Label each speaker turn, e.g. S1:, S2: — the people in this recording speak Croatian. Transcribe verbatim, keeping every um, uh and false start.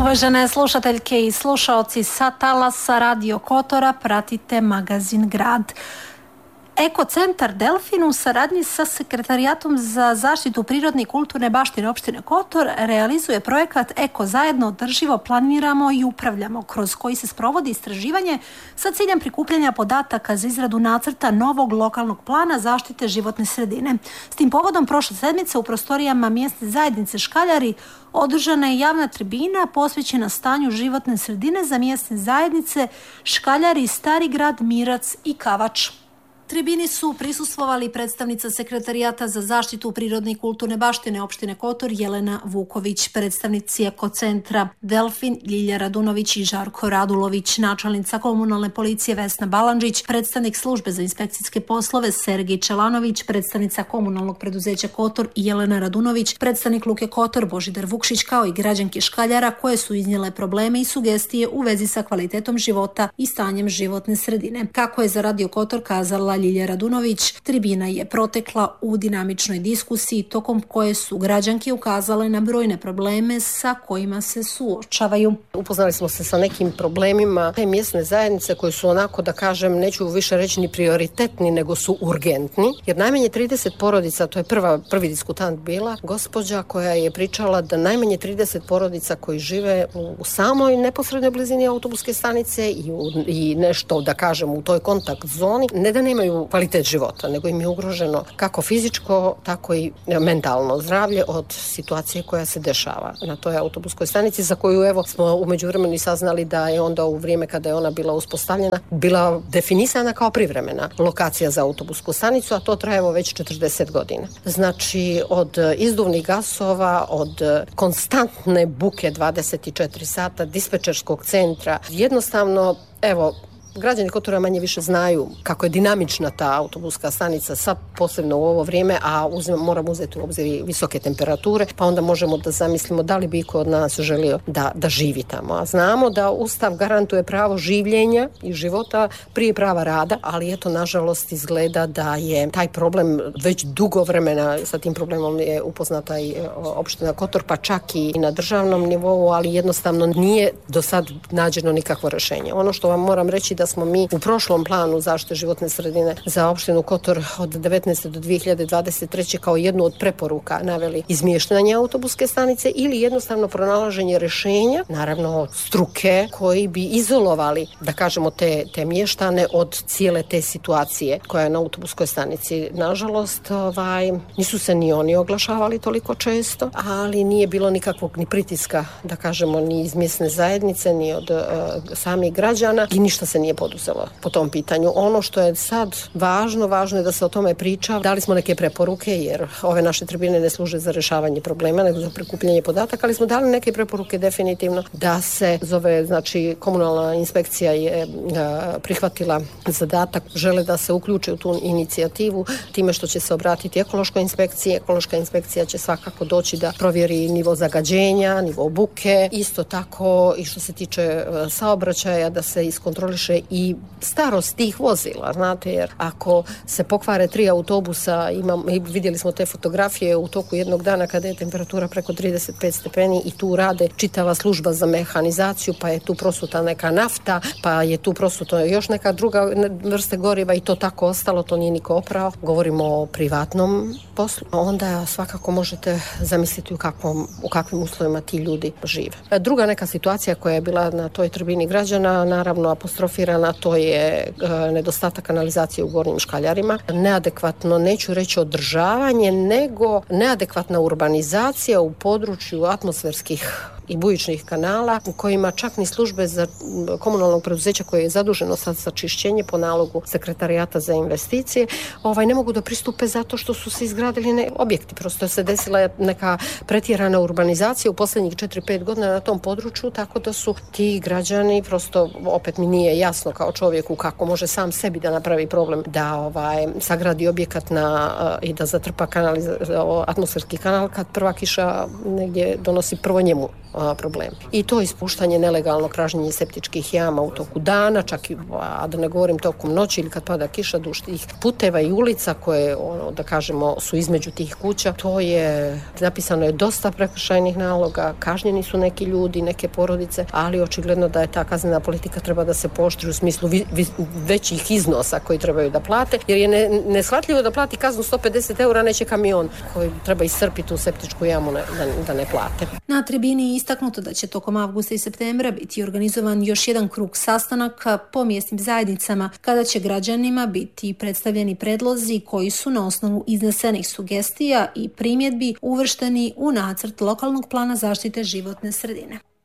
S1: Uvažene slušateljke i slušaoci, sa talasa Radio Kotora pratite magazin Grad. Eko centar Delfin u saradnji sa Sekretarijatom za zaštitu prirodne i kulturne baštine opštine Kotor realizuje projekat Eko zajedno održivo planiramo i upravljamo, kroz koji se sprovodi istraživanje sa ciljem prikupljanja podataka za izradu nacrta novog lokalnog plana zaštite životne sredine. S tim povodom prošle sedmice u prostorijama mjesne zajednice Škaljari održana je javna tribina posvećena stanju životne sredine za mjesne zajednice Škaljari, Stari grad, Mirac i Kavač. Tribini su prisustvovali predstavnica Sekretarijata za zaštitu prirodne i kulturne baštine opštine Kotor Jelena Vuković, predstavnici Ekocentra Delfin Ljilja Radunović i Žarko Radulović, načelnica komunalne policije Vesna Balandžić, predstavnik službe za inspekcijske poslove Sergej Čelanović, predstavnica komunalnog preduzeća Kotor Jelena Radunović, predstavnik Luke Kotor Božidar Vukšić, kao i građanke Škaljara koje su iznijele probleme i sugestije u vezi sa kvalitetom života i stanjem životne sredine. Kako je za Radio Kotor kazala Ljilja Radunović, tribina je protekla u dinamičnoj diskusiji tokom koje su građanke ukazale na brojne probleme sa kojima se suočavaju.
S2: Upoznali smo se sa nekim problemima te mjesne zajednice koji su onako, da kažem, neću više reći ni prioritetni, nego su urgentni, jer najmanje trideset porodica, to je prva, prvi diskutant bila gospođa koja je pričala da najmanje trideset porodica koji žive u samoj neposrednoj blizini autobuske stanice i, u, i nešto, da kažem, u toj kontakt zoni, ne da nemaju kvalitet života, nego im je ugroženo kako fizičko, tako i mentalno zdravlje od situacije koja se dešava na toj autobuskoj stanici, za koju evo smo u međuvremenu i saznali da je onda u vrijeme kada je ona bila uspostavljena bila definisana kao privremena lokacija za autobusku stanicu, a to traje evo već četrdeset godina. Znači od izduvnih gasova, od konstantne buke dvadeset četiri sata, dispečerskog centra, jednostavno evo građani Kotora manje više znaju kako je dinamična ta autobuska stanica, sad posebno u ovo vrijeme, a uzim, moramo uzeti u obzir visoke temperature, pa onda možemo da zamislimo da li bi iko od nas želio da, da živi tamo. A znamo da Ustav garantuje pravo življenja i života prije prava rada, ali eto, nažalost, izgleda da je taj problem već dugo vremena, sa tim problemom je upoznata i opština Kotor, pa čak i na državnom nivou, ali jednostavno nije do sad nađeno nikakvo rješenje. Ono što vam moram reći da smo mi u prošlom planu zaštite životne sredine za opštinu Kotor od devetnaeste do dvije hiljade dvadeset treće kao jednu od preporuka naveli izmještanje autobuske stanice ili jednostavno pronalaženje rješenja, naravno struke, koji bi izolovali, da kažemo, te, te mještane od cijele te situacije koja je na autobuskoj stanici. Nažalost, ovaj, nisu se ni oni oglašavali toliko često, ali nije bilo nikakvog ni pritiska, da kažemo, ni iz mjesne zajednice, ni od uh, samih građana i ništa se nije poduzelo po tom pitanju. Ono što je sad važno, važno je da se o tome priča. Dali smo neke preporuke, jer ove naše tribine ne služe za rješavanje problema, nego za prikupljanje podataka, ali smo dali neke preporuke definitivno da se zove, znači komunalna inspekcija je a, prihvatila zadatak, žele da se uključe u tu inicijativu time što će se obratiti ekološkoj inspekciji. Ekološka inspekcija će svakako doći da provjeri nivo zagađenja, nivo buke, isto tako i što se tiče a, saobraćaja, da se iskontroliše i starost tih vozila, znate, jer ako se pokvare tri autobusa, imam, vidjeli smo te fotografije u toku jednog dana kada je temperatura preko trideset pet stepeni i tu rade čitava služba za mehanizaciju, pa je tu prosuta neka nafta, pa je tu prosuta još neka druga vrste goriva i to tako ostalo, to nije niko oprao. Govorimo o privatnom poslu, onda svakako možete zamisliti u, kakvom, u kakvim uslovima ti ljudi žive. Druga neka situacija koja je bila na toj tribini građana, naravno apostrofirana, to je e, nedostatak kanalizacije u Gornjim Škaljarima, neadekvatno, neću reći održavanje, nego neadekvatna urbanizacija u području atmosferskih i bujičnih kanala u kojima čak ni službe za komunalnog preduzeća koje je zaduženo sad za čišćenje po nalogu Sekretarijata za investicije ovaj, ne mogu da pristupe zato što su se izgradili ne, objekti. Prosto se desila neka pretjerana urbanizacija u posljednjih četiri pet godina na tom području, tako da su ti građani, prosto opet mi nije jasno kao čovjeku kako može sam sebi da napravi problem da ovaj, sagradi objekat na, i da zatrpa kanaliza, atmosferski kanal kad prva kiša negdje donosi prvo njemu a, problem. I to ispuštanje, nelegalno pražnjenje septičkih jama u toku dana, čak i, a da ne govorim tokom noći ili kad pada kiša, duž tih puteva i ulica koje, ono, da kažemo, su između tih kuća, to je, napisano je dosta prekršajnih naloga, kažnjeni su neki ljudi, neke porodice, ali očigledno da je ta kaznena politika treba da se pooštri u smislu vi, vi, većih iznosa koji trebaju da plate, jer je ne, neshvatljivo da plati kaznu sto pedeset eura, neće kamion koji treba iscrpiti u septičku jamu ne, da, da ne plate.
S1: Na tribini je istaknuto da će tokom avgusta i septembra biti organizovan još jedan krug sastanaka po mjesnim zajednicama, kada će građanima biti predstavljeni predlozi koji su na osnovu iznesenih sugestija i primjedbi uvršteni u nacrt lokalnog plana zaštite životne sredine.